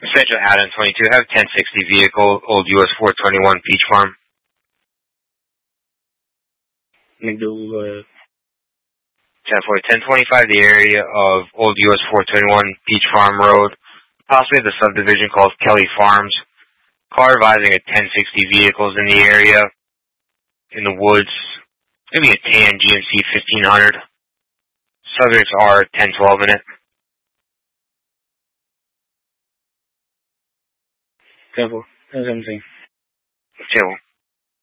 Central Adam 22, have 1060 vehicle, old US 421 Peach Farm. McDougal, go ahead. 1025, the area of old US 421 Peach Farm Road, possibly the subdivision called Kelly Farms. Car advising at 1060 vehicles in the area, in the woods. Maybe a tan GMC 1500. Subjects are 1012 in it. 10-4, 10-17. 10